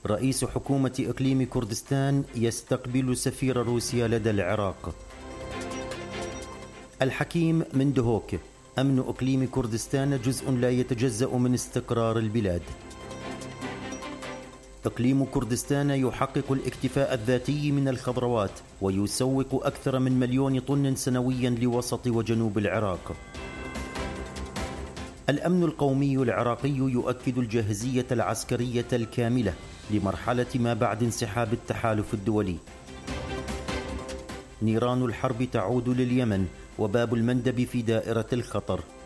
رئيس حكومة إقليم كردستان يستقبل سفير روسيا لدى العراق. الحكيم من دهوك: أمن إقليم كردستان جزء لا يتجزأ من استقرار البلاد. إقليم كردستان يحقق الاكتفاء الذاتي من الخضروات ويسوق أكثر من 1,000,000 طن سنويا لوسط وجنوب العراق. الأمن القومي العراقي يؤكد الجاهزية العسكرية الكاملة لمرحلة ما بعد انسحاب التحالف الدولي. نيران الحرب تعود لليمن وباب المندب في دائرة الخطر.